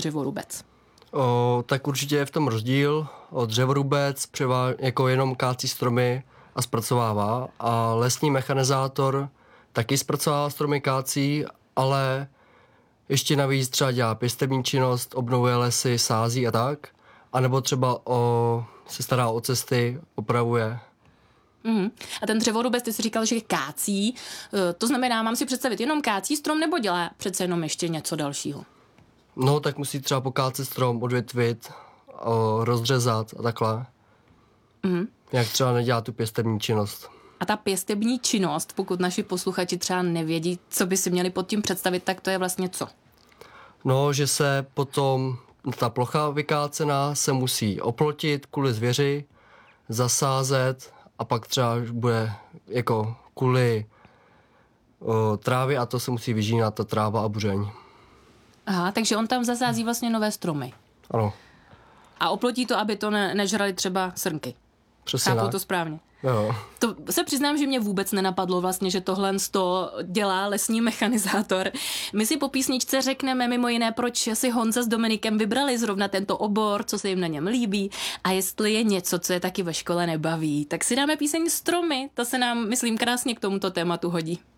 dřevorubec? Tak určitě je v tom rozdíl. Dřevorubec jako jenom kácí stromy a zpracovává a lesní mechanizátor taky zpracovává stromy, kácí, ale ještě navíc třeba dělá pěstební činnost, obnovuje lesy, sází a tak. A nebo třeba se stará o cesty, opravuje. A ten dřevorubec, ty jsi říkal, že kácí. To znamená, mám si představit, jenom kácí strom nebo dělá přece jenom ještě něco dalšího? No, tak musí třeba pokácet strom, odvětvit, rozřezat a takhle. Jak třeba nedělá tu pěstební činnost. A ta pěstební činnost, pokud naši posluchači třeba nevědí, co by si měli pod tím představit, tak to je vlastně co? No, že se potom ta plocha vykácená se musí oplotit kvůli zvěři, zasázet a pak třeba bude jako kvůli trávy a to se musí vyžínat ta tráva a buřeň. Aha, takže on tam zasází vlastně nové stromy. Ano. A oplotí to, aby to nežrali třeba srnky. Přesně Chápu tak. to správně. Jo. To se přiznám, že mě vůbec nenapadlo vlastně, že tohle dělá lesní mechanizátor. My si po písničce řekneme mimo jiné, proč si Honza s Dominikem vybrali zrovna tento obor, co se jim na něm líbí a jestli je něco, co je taky ve škole nebaví. Tak si dáme píseň Stromy, ta se nám, myslím, krásně k tomuto tématu hodí.